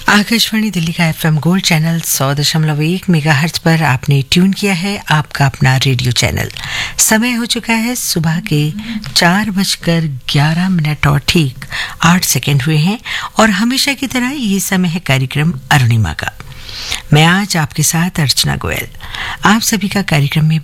आकाशवाणी दिल्ली का FM gold channel 100.1 megahertz पर आपने ट्यून किया है आपका अपना रेडियो चैनल। समय हो चुका है सुबह के 4:11 और ठीक 8 सेकंड हुए हैं और हमेशा की तरह ये समय है कार्यक्रम अरुणिमा का। मैं आज आपके साथ अर्चना गोयल। आप सभी का कार्यक्रम में